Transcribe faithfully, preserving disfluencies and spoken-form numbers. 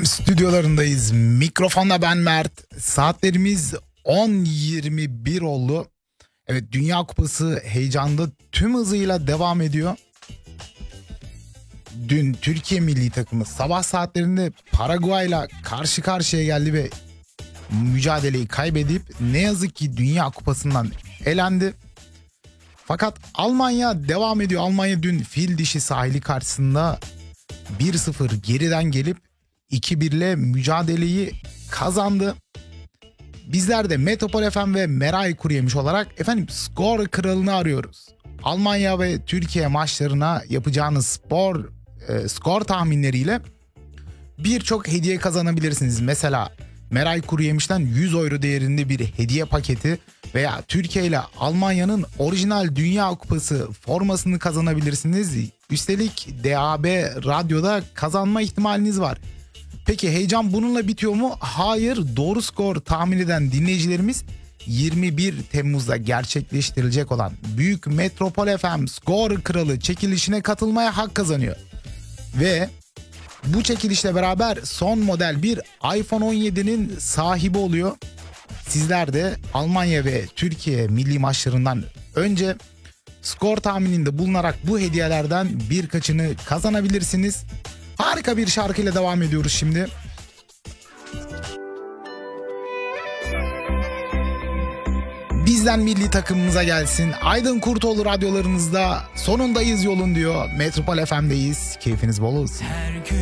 stüdyolarındayız. Mikrofonda ben Mert. Saatlerimiz on yirmi bir oldu. Evet, Dünya Kupası heyecanında tüm hızıyla devam ediyor. Dün Türkiye milli takımı sabah saatlerinde Paraguay'la karşı karşıya geldi ve mücadeleyi kaybedip ne yazık ki Dünya Kupası'ndan elendi. Fakat Almanya devam ediyor. Almanya dün fil dişi sahili karşısında bir sıfır geriden gelip iki bir ile mücadeleyi kazandı. Bizler de Metropol F M ve Meray Kuruyemiş olarak efendim skor kralını arıyoruz. Almanya ve Türkiye maçlarına yapacağınız spor e, skor tahminleriyle birçok hediye kazanabilirsiniz. Mesela Meray Kuruyemiş'ten yüz euro değerinde bir hediye paketi veya Türkiye ile Almanya'nın orijinal Dünya Kupası formasını kazanabilirsiniz. Üstelik D A B radyoda kazanma ihtimaliniz var. Peki heyecan bununla bitiyor mu? Hayır, doğru skor tahmin eden dinleyicilerimiz yirmi bir Temmuz'da gerçekleştirilecek olan Büyük Metropol F M Skor Kralı çekilişine katılmaya hak kazanıyor. Ve bu çekilişle beraber son model bir iPhone on yedinin sahibi oluyor. Sizler de Almanya ve Türkiye milli maçlarından önce skor tahmininde bulunarak bu hediyelerden birkaçını kazanabilirsiniz. Harika bir şarkıyla devam ediyoruz şimdi. Bizden milli takımımıza gelsin. Aydın Kurtoğlu radyolarınızda sonundayız yolun diyor. Metropol F M'deyiz. Keyfiniz bol olsun.